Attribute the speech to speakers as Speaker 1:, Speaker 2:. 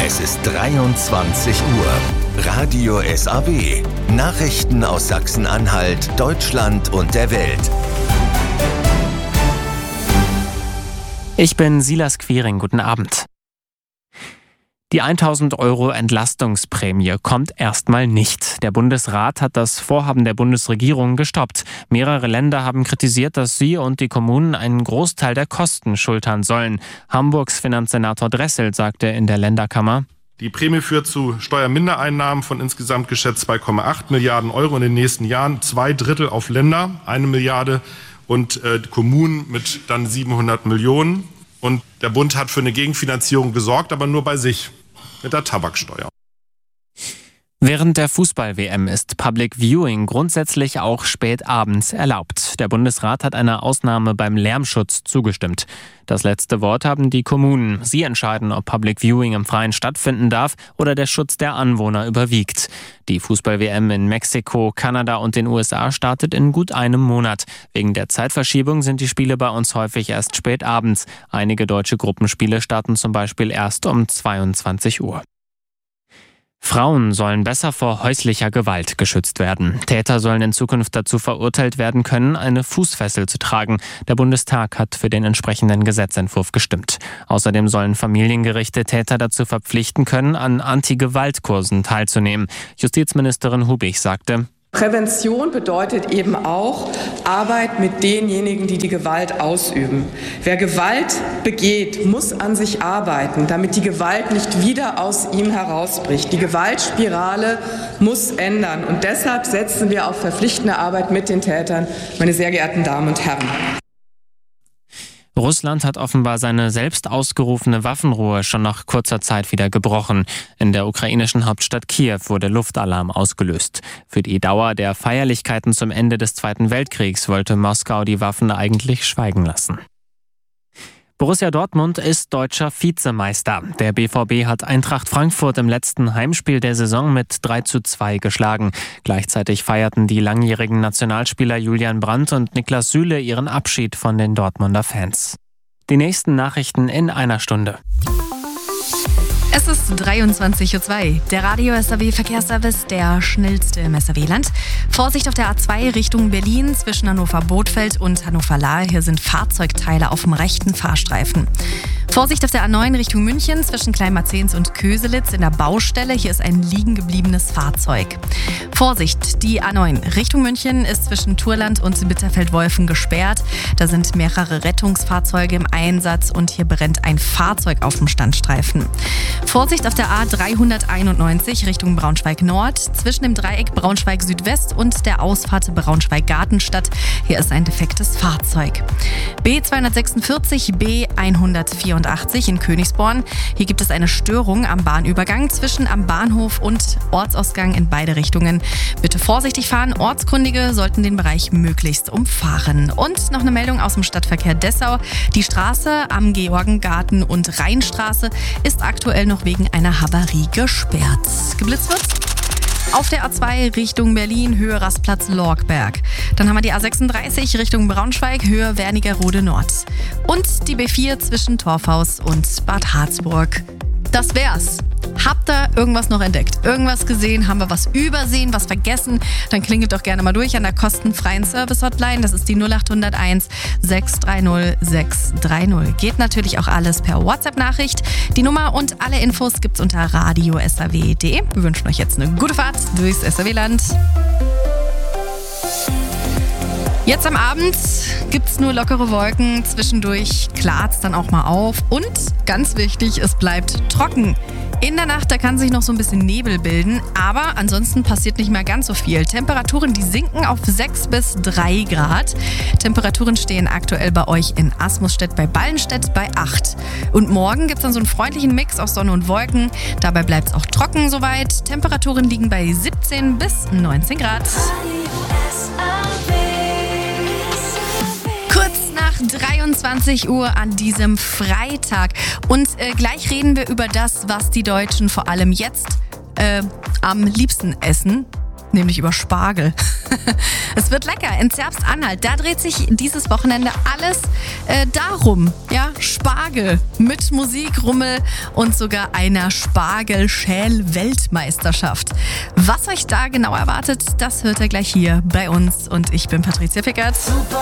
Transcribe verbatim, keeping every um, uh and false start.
Speaker 1: Es ist dreiundzwanzig Uhr. Radio S A W. Nachrichten aus Sachsen-Anhalt, Deutschland und der Welt.
Speaker 2: Ich bin Silas Quiring. Guten Abend. Die tausend Euro Entlastungsprämie kommt erstmal nicht. Der Bundesrat hat das Vorhaben der Bundesregierung gestoppt. Mehrere Länder haben kritisiert, dass sie und die Kommunen einen Großteil der Kosten schultern sollen. Hamburgs Finanzsenator Dressel sagte in der Länderkammer:
Speaker 3: Die Prämie führt zu Steuermindereinnahmen von insgesamt geschätzt zwei Komma acht Milliarden Euro in den nächsten Jahren. Zwei Drittel auf Länder, eine Milliarde und äh, Kommunen mit dann siebenhundert Millionen. Und der Bund hat für eine Gegenfinanzierung gesorgt, aber nur bei sich. Mit der Tabaksteuer.
Speaker 2: Während der Fußball-W M ist Public Viewing grundsätzlich auch spät abends erlaubt. Der Bundesrat hat einer Ausnahme beim Lärmschutz zugestimmt. Das letzte Wort haben die Kommunen. Sie entscheiden, ob Public Viewing im Freien stattfinden darf oder der Schutz der Anwohner überwiegt. Die Fußball-W M in Mexiko, Kanada und den U S A startet in gut einem Monat. Wegen der Zeitverschiebung sind die Spiele bei uns häufig erst spät abends. Einige deutsche Gruppenspiele starten zum Beispiel erst um zweiundzwanzig Uhr. Frauen sollen besser vor häuslicher Gewalt geschützt werden. Täter sollen in Zukunft dazu verurteilt werden können, eine Fußfessel zu tragen. Der Bundestag hat für den entsprechenden Gesetzentwurf gestimmt. Außerdem sollen Familiengerichte Täter dazu verpflichten können, an Anti-Gewalt-Kursen teilzunehmen. Justizministerin Hubig sagte:
Speaker 4: Prävention bedeutet eben auch Arbeit mit denjenigen, die die Gewalt ausüben. Wer Gewalt begeht, muss an sich arbeiten, damit die Gewalt nicht wieder aus ihm herausbricht. Die Gewaltspirale muss ändern. Und deshalb setzen wir auf verpflichtende Arbeit mit den Tätern, meine sehr geehrten Damen und Herren.
Speaker 2: Russland hat offenbar seine selbst ausgerufene Waffenruhe schon nach kurzer Zeit wieder gebrochen. In der ukrainischen Hauptstadt Kiew wurde Luftalarm ausgelöst. Für die Dauer der Feierlichkeiten zum Ende des Zweiten Weltkriegs wollte Moskau die Waffen eigentlich schweigen lassen. Borussia Dortmund ist deutscher Vizemeister. Der B V B hat Eintracht Frankfurt im letzten Heimspiel der Saison mit drei zu zwei geschlagen. Gleichzeitig feierten die langjährigen Nationalspieler Julian Brandt und Niklas Süle ihren Abschied von den Dortmunder Fans. Die nächsten Nachrichten in einer Stunde.
Speaker 5: Es ist dreiundzwanzig Uhr zwei. Der Radio S A W Verkehrsservice, der schnellste im S A W-Land. Vorsicht auf der A zwei Richtung Berlin zwischen Hannover-Bothfeld und Hannover-Lahr. Hier sind Fahrzeugteile auf dem rechten Fahrstreifen. Vorsicht auf der A neun Richtung München zwischen Kleinmarzens und Köselitz in der Baustelle. Hier ist ein liegen gebliebenes Fahrzeug. Vorsicht, die A neun Richtung München ist zwischen Turland und Bitterfeld-Wolfen gesperrt. Da sind mehrere Rettungsfahrzeuge im Einsatz und hier brennt ein Fahrzeug auf dem Standstreifen. Vorsicht auf der A dreihunderteinundneunzig Richtung Braunschweig-Nord zwischen dem Dreieck Braunschweig-Südwest und der Ausfahrt Braunschweig-Gartenstadt. Hier ist ein defektes Fahrzeug. B zweihundertsechsundvierzig, B hundertvierundachtzig in Königsborn. Hier gibt es eine Störung am Bahnübergang zwischen am Bahnhof und Ortsausgang in beide Richtungen. Bitte vorsichtig fahren. Ortskundige sollten den Bereich möglichst umfahren. Und noch eine Meldung aus dem Stadtverkehr Dessau. Die Straße am Georgengarten und Rheinstraße ist aktuell noch wegen einer Havarie gesperrt. Geblitzt wird's auf der A zwei Richtung Berlin, Höhe Rastplatz Lorgberg. Dann haben wir die A sechsunddreißig Richtung Braunschweig, Höhe Wernigerode Nord. Und die B vier zwischen Torfhaus und Bad Harzburg. Das wär's. Habt ihr irgendwas noch entdeckt? Irgendwas gesehen? Haben wir was übersehen, was vergessen? Dann klingelt doch gerne mal durch an der kostenfreien Service-Hotline. Das ist die null acht null eins, sechs drei null, sechs drei null. Geht natürlich auch alles per WhatsApp-Nachricht. Die Nummer und alle Infos gibt's unter radio s a w punkt d e. Wir wünschen euch jetzt eine gute Fahrt durchs S A W-Land. Jetzt am Abend gibt's nur lockere Wolken. Zwischendurch klart's dann auch mal auf. Und ganz wichtig, es bleibt trocken. In der Nacht, da kann sich noch so ein bisschen Nebel bilden, aber ansonsten passiert nicht mehr ganz so viel. Temperaturen, die sinken auf sechs bis drei Grad. Temperaturen stehen aktuell bei euch in Asmusstedt bei Ballenstedt bei acht. Und morgen gibt es dann so einen freundlichen Mix aus Sonne und Wolken. Dabei bleibt es auch trocken soweit. Temperaturen liegen bei siebzehn bis neunzehn Grad. dreiundzwanzig Uhr an diesem Freitag. Und äh, gleich reden wir über das, was die Deutschen vor allem jetzt äh, am liebsten essen. nämlich über Spargel. Es wird lecker in Zerbst-Anhalt. Da dreht sich dieses Wochenende alles äh, darum. Ja, Spargel mit Musik, Rummel und sogar einer Spargelschäl-Weltmeisterschaft. Was euch da genau erwartet, das hört ihr gleich hier bei uns. Und ich bin Patricia Fickert.